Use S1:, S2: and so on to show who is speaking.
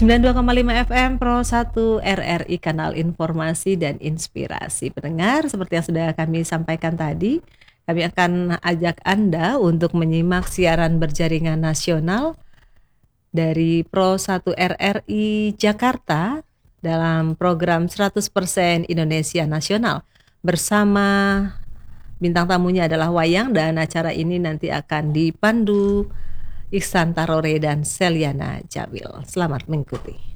S1: 92,5 FM Pro 1 RRI Kanal Informasi dan Inspirasi. Pendengar, seperti yang sudah kami sampaikan tadi, kami akan ajak Anda untuk menyimak siaran berjaringan nasional dari Pro 1 RRI Jakarta dalam program 100% Indonesia Nasional. Bersama bintang tamunya adalah Wayang, dan acara ini nanti akan dipandu Ihsan Tarore dan Seliana Jabil. Selamat mengikuti.